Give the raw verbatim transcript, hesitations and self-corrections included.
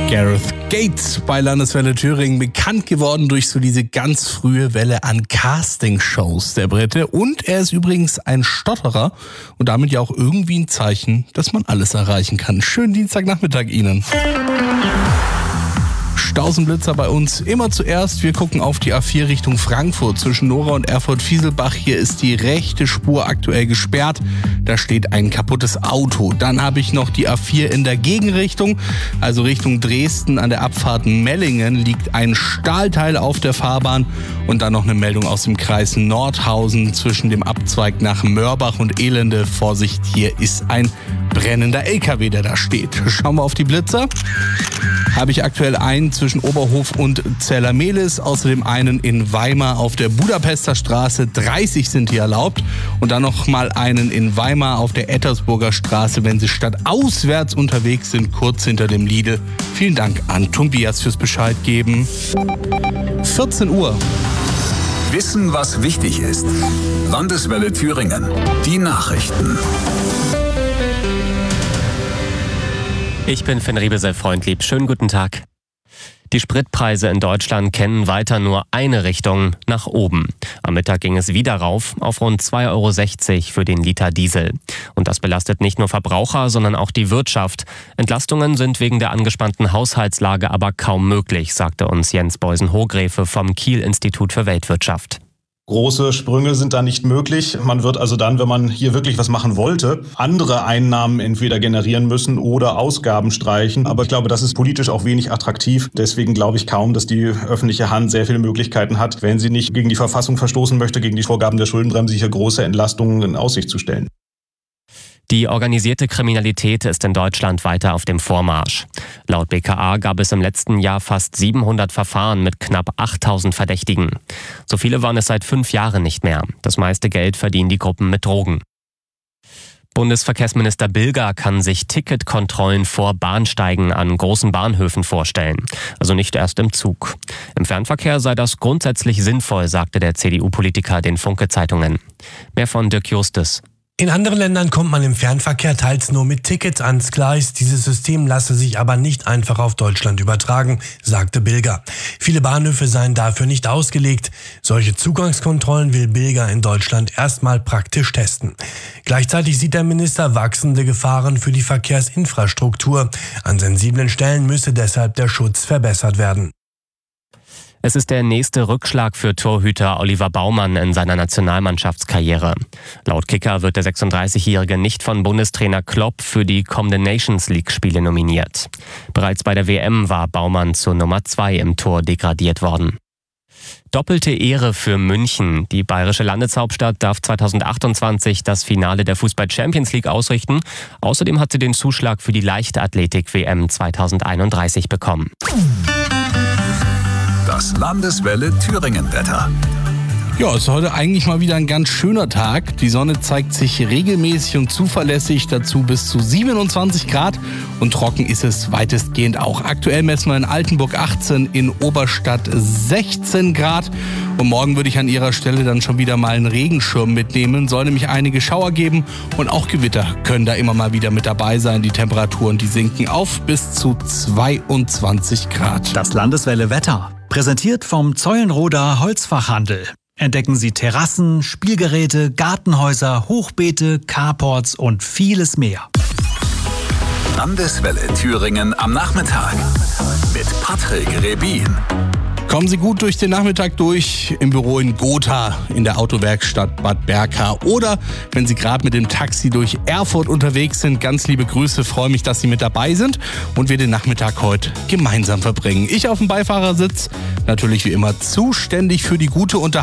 Gareth Gates bei Landeswelle Thüringen, bekannt geworden durch so diese ganz frühe Welle an Castingshows der Brite. Und er ist übrigens ein Stotterer und damit ja auch irgendwie ein Zeichen, dass man alles erreichen kann. Schönen Dienstagnachmittag Ihnen. Stausenblitzer bei uns immer zuerst. Wir gucken auf die A vier Richtung Frankfurt zwischen Nora und Erfurt-Fieselbach. Hier ist die rechte Spur aktuell gesperrt. Da steht ein kaputtes Auto. Dann habe ich noch die A vier in der Gegenrichtung, also Richtung Dresden an der Abfahrt Mellingen liegt ein Stahlteil auf der Fahrbahn. Und dann noch eine Meldung aus dem Kreis Nordhausen zwischen dem Abzweig nach Mörbach und Elende. Vorsicht, hier ist ein brennender L K W, der da steht. Schauen wir auf die Blitzer. Habe ich aktuell einen zwischen Oberhof und Zella-Mehlis, außerdem einen in Weimar auf der Budapester Straße, dreißig sind hier erlaubt. Und dann noch mal einen in Weimar auf der Ettersburger Straße, wenn Sie stadtauswärts unterwegs sind, kurz hinter dem Lidl. Vielen Dank an Tobias fürs Bescheid geben. vierzehn Uhr. Wissen, was wichtig ist. Landeswelle Thüringen. Die Nachrichten. Ich bin Finn Riebesel-Freundlieb. Schönen guten Tag. Die Spritpreise in Deutschland kennen weiter nur eine Richtung, nach oben. Am Mittag ging es wieder rauf auf rund zwei Euro sechzig für den Liter Diesel. Und das belastet nicht nur Verbraucher, sondern auch die Wirtschaft. Entlastungen sind wegen der angespannten Haushaltslage aber kaum möglich, sagte uns Jens Beusen-Hogrefe vom Kiel-Institut für Weltwirtschaft. Große Sprünge sind da nicht möglich. Man wird also dann, wenn man hier wirklich was machen wollte, andere Einnahmen entweder generieren müssen oder Ausgaben streichen. Aber ich glaube, das ist politisch auch wenig attraktiv. Deswegen glaube ich kaum, dass die öffentliche Hand sehr viele Möglichkeiten hat, wenn sie nicht gegen die Verfassung verstoßen möchte, gegen die Vorgaben der Schuldenbremse, hier große Entlastungen in Aussicht zu stellen. Die organisierte Kriminalität ist in Deutschland weiter auf dem Vormarsch. Laut B K A gab es im letzten Jahr fast siebenhundert Verfahren mit knapp achttausend Verdächtigen. So viele waren es seit fünf Jahren nicht mehr. Das meiste Geld verdienen die Gruppen mit Drogen. Bundesverkehrsminister Bilger kann sich Ticketkontrollen vor Bahnsteigen an großen Bahnhöfen vorstellen. Also nicht erst im Zug. Im Fernverkehr sei das grundsätzlich sinnvoll, sagte der C D U-Politiker den Funke-Zeitungen. Mehr von Dirk Justus. In anderen Ländern kommt man im Fernverkehr teils nur mit Tickets ans Gleis. Dieses System lasse sich aber nicht einfach auf Deutschland übertragen, sagte Bilger. Viele Bahnhöfe seien dafür nicht ausgelegt. Solche Zugangskontrollen will Bilger in Deutschland erstmal praktisch testen. Gleichzeitig sieht der Minister wachsende Gefahren für die Verkehrsinfrastruktur. An sensiblen Stellen müsse deshalb der Schutz verbessert werden. Es ist der nächste Rückschlag für Torhüter Oliver Baumann in seiner Nationalmannschaftskarriere. Laut Kicker wird der sechsunddreißigjährige nicht von Bundestrainer Klopp für die kommenden Nations League-Spiele nominiert. Bereits bei der W M war Baumann zur Nummer zwei im Tor degradiert worden. Doppelte Ehre für München. Die bayerische Landeshauptstadt darf zweitausendachtundzwanzig das Finale der Fußball-Champions League ausrichten. Außerdem hat sie den Zuschlag für die Leichtathletik-W M zweitausendeinunddreißig bekommen. Das Landeswelle Thüringen-Wetter. Ja, es ist heute eigentlich mal wieder ein ganz schöner Tag. Die Sonne zeigt sich regelmäßig und zuverlässig, dazu bis zu siebenundzwanzig Grad. Und trocken ist es weitestgehend auch. Aktuell messen wir in Altenburg achtzehn, in Oberstadt sechzehn Grad. Und morgen würde ich an Ihrer Stelle dann schon wieder mal einen Regenschirm mitnehmen. Soll nämlich einige Schauer geben und auch Gewitter können da immer mal wieder mit dabei sein. Die Temperaturen, die sinken auf bis zu zweiundzwanzig Grad. Das Landeswelle Wetter. Präsentiert vom Zeulenroder Holzfachhandel. Entdecken Sie Terrassen, Spielgeräte, Gartenhäuser, Hochbeete, Carports und vieles mehr. Landeswelle Thüringen am Nachmittag mit Patrick Rebin. Kommen Sie gut durch den Nachmittag durch im Büro in Gotha, in der Autowerkstatt Bad Berka oder wenn Sie gerade mit dem Taxi durch Erfurt unterwegs sind. Ganz liebe Grüße, freue mich, dass Sie mit dabei sind und wir den Nachmittag heute gemeinsam verbringen. Ich auf dem Beifahrersitz, natürlich wie immer zuständig für die gute Unterhaltung.